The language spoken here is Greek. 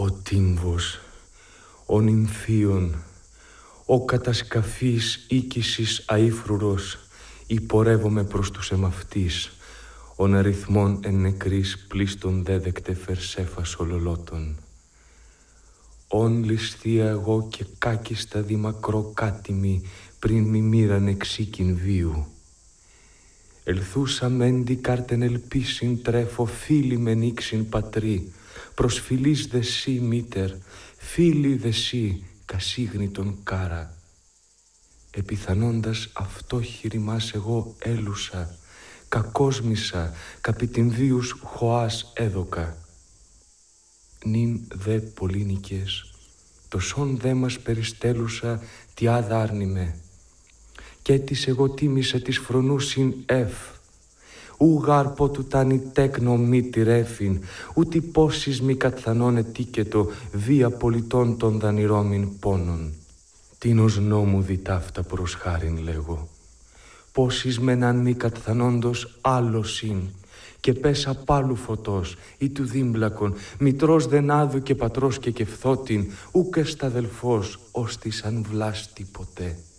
Ο τύμβος, ο νυμφίων, ο κατασκαφής οίκησης αήφρουρος, υπορεύομαι προς τους εμαυτής, ον αριθμόν εν νεκρής πλήστον δέδεκτε φερσέφας ολολότων. Ον ληστεία εγώ και κάκιστα δημακρό κάτιμη, πριν μη μοίραν εξήκην βίου. Ελθούσα μέντι κάρτεν ελπίσιν τρέφω, φίλοι μεν ήξιν πατρί, προσφυλής δε σύ μήτερ, φίλοι δε σύ κασίγνητον κάρα. Επιθανώντας αυτό χειριμάς εγώ έλουσα, κακόσμησα, καπί την βίους χωάς έδωκα. Νυν δε πολύνικες, τοσόν δε μας περιστέλουσα, τι άδαρνημε. Κι έτης εγώ τίμησα της φρονούσιν εφ, ου γάρ πότου τάνι τέκνο μη τη ρέφην, ούτι πόσις μη κατθανών ετίκετο, βία πολιτών των δανειρώμην πόνων. Τίνος νόμου δι ταύτα προς χάριν λέγω, πόσις μεναν μη κατθανόντος άλλος ειν, και πέσα πάλου φωτός ή του δίμπλακον, μητρός δεν άδου και πατρός και κεφθότην, ούκ εστ αδελφός, ως της αν βλάστη ποτέ.